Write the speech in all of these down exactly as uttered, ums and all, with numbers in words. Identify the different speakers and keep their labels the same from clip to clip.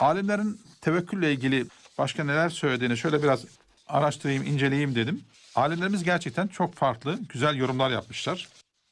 Speaker 1: Alimlerin tevekkülle ilgili başka neler söylediğini şöyle biraz araştırayım, inceleyeyim dedim. Alimlerimiz gerçekten çok farklı, güzel yorumlar yapmışlar.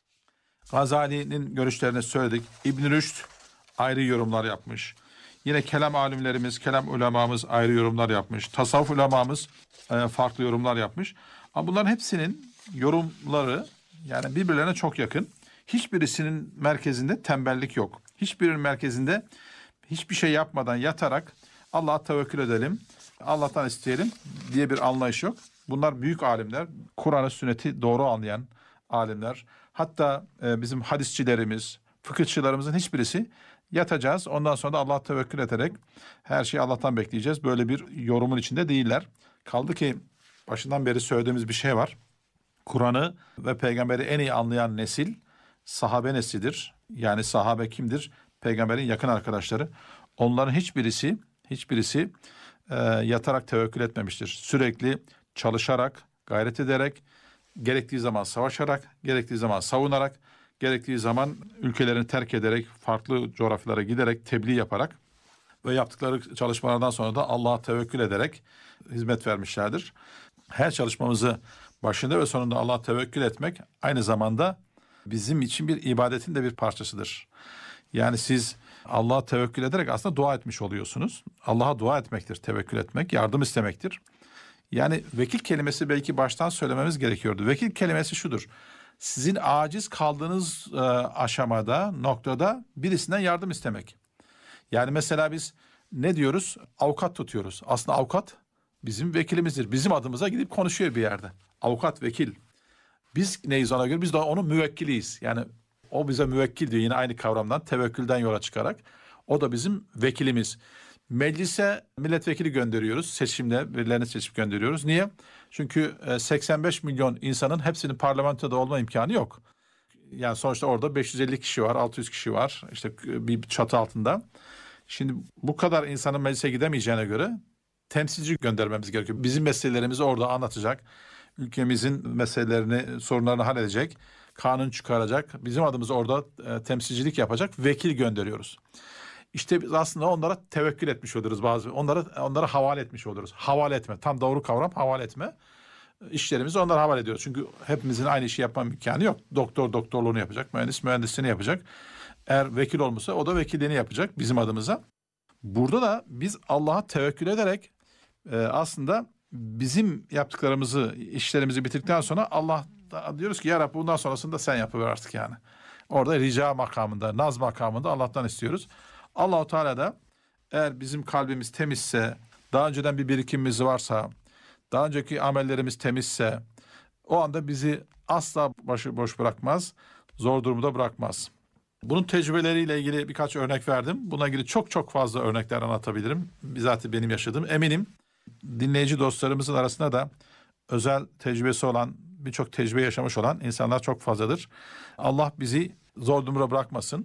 Speaker 1: Gazali'nin görüşlerini söyledik. İbn Rüşd ayrı yorumlar yapmış. Yine kelam alimlerimiz, kelam ulemamız ayrı yorumlar yapmış. Tasavvuf ulemamız e, farklı yorumlar yapmış. Ama bunların hepsinin yorumları yani birbirlerine çok yakın. Hiçbirisinin merkezinde tembellik yok. Hiçbirinin merkezinde hiçbir şey yapmadan yatarak Allah'a tevekkül edelim, Allah'tan isteyelim diye bir anlayış yok. Bunlar büyük alimler, Kur'an'ı, sünneti doğru anlayan alimler. Hatta e, bizim hadisçilerimiz, fıkıhçılarımızın hiçbirisi yatacağız. Ondan sonra da Allah'a tevekkül ederek her şeyi Allah'tan bekleyeceğiz. Böyle bir yorumun içinde değiller. Kaldı ki başından beri söylediğimiz bir şey var. Kur'an'ı ve peygamberi en iyi anlayan nesil sahabe neslidir. Yani sahabe kimdir? Peygamberin yakın arkadaşları. Onların hiçbirisi hiçbirisi e, yatarak tevekkül etmemiştir. Sürekli çalışarak, gayret ederek, gerektiği zaman savaşarak, gerektiği zaman savunarak, gerektiği zaman ülkelerini terk ederek, farklı coğrafyalara giderek, tebliğ yaparak ve yaptıkları çalışmalardan sonra da Allah'a tevekkül ederek hizmet vermişlerdir. Her çalışmamızı başında ve sonunda Allah'a tevekkül etmek aynı zamanda bizim için bir ibadetin de bir parçasıdır. Yani siz Allah'a tevekkül ederek aslında dua etmiş oluyorsunuz. Allah'a dua etmektir, tevekkül etmek, yardım istemektir. Yani vekil kelimesi belki baştan söylememiz gerekiyordu. Vekil kelimesi şudur. Sizin aciz kaldığınız e, aşamada, noktada birisinden yardım istemek. Yani mesela biz ne diyoruz? Avukat tutuyoruz. Aslında avukat bizim vekilimizdir. Bizim adımıza gidip konuşuyor bir yerde. Avukat, vekil. Biz neyiz ona göre? Biz de onun müvekkiliyiz. Yani o bize müvekkil diyor yine aynı kavramdan, tevekkülden yola çıkarak. O da bizim vekilimiz. Meclise milletvekili gönderiyoruz. Seçimde birilerini seçip gönderiyoruz. Niye? Çünkü seksen beş milyon insanın hepsinin parlamentoda olma imkanı yok. Yani sonuçta orada beş yüz elli kişi var, altı yüz kişi var. İşte bir çatı altında. Şimdi bu kadar insanın meclise gidemeyeceğine göre temsilci göndermemiz gerekiyor. Bizim meselelerimizi orada anlatacak. Ülkemizin meselelerini, sorunlarını halledecek. Kanun çıkaracak. Bizim adımıza orada e, temsilcilik yapacak vekil gönderiyoruz. İşte biz aslında onlara tevekkül etmiş oluruz bazı. Onlara onlara havale etmiş oluruz. Havale etme. Tam doğru kavram havale etme. İşlerimizi onlara havale ediyoruz. Çünkü hepimizin aynı işi yapma imkanı yok. Doktor doktorluğunu yapacak, mühendis mühendisliğini yapacak. Eğer vekil olmuşsa o da vekilliğini yapacak bizim adımıza. Burada da biz Allah'a tevekkül ederek e, aslında bizim yaptıklarımızı, işlerimizi bitirdikten sonra Allah diyoruz ki ya Rabbi bundan sonrasını da sen yapıver artık yani. Orada rica makamında, naz makamında Allah'tan istiyoruz. Allah-u Teala da eğer bizim kalbimiz temizse, daha önceden bir birikimimiz varsa, daha önceki amellerimiz temizse o anda bizi asla başıboş bırakmaz, zor durumda bırakmaz. Bunun tecrübeleriyle ilgili birkaç örnek verdim. Buna ilgili çok çok fazla örnekler anlatabilirim. Bizzat benim yaşadığım. Eminim dinleyici dostlarımızın arasında da özel tecrübesi olan, birçok tecrübe yaşamış olan insanlar çok fazladır. Allah bizi zor durumda bırakmasın.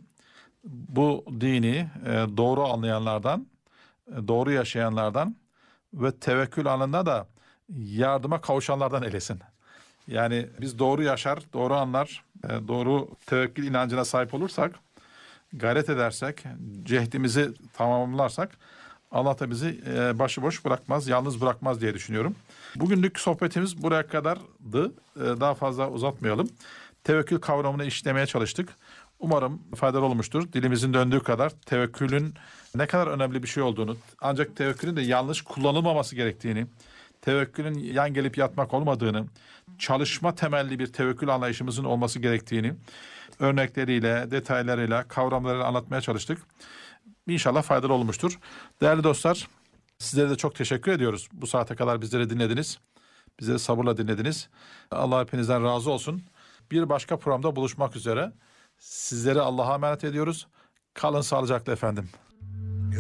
Speaker 1: Bu dini doğru anlayanlardan, doğru yaşayanlardan ve tevekkül anında da yardıma kavuşanlardan eylesin. Yani biz doğru yaşar, doğru anlar, doğru tevekkül inancına sahip olursak, gayret edersek, cehdimizi tamamlarsak Allah da bizi başıboş bırakmaz, yalnız bırakmaz diye düşünüyorum. Bugünlük sohbetimiz buraya kadardı. Daha fazla uzatmayalım. Tevekkül kavramını işlemeye çalıştık. Umarım faydalı olmuştur. Dilimizin döndüğü kadar tevekkülün ne kadar önemli bir şey olduğunu, ancak tevekkülün de yanlış kullanılmaması gerektiğini, tevekkülün yan gelip yatmak olmadığını, çalışma temelli bir tevekkül anlayışımızın olması gerektiğini örnekleriyle, detaylarıyla, kavramlarıyla anlatmaya çalıştık. İnşallah faydalı olmuştur. Değerli dostlar, sizlere de çok teşekkür ediyoruz. Bu saate kadar bizleri dinlediniz. Bizleri sabırla dinlediniz. Allah hepinizden razı olsun. Bir başka programda buluşmak üzere. Sizleri Allah'a emanet ediyoruz. Kalın sağlıcakla efendim.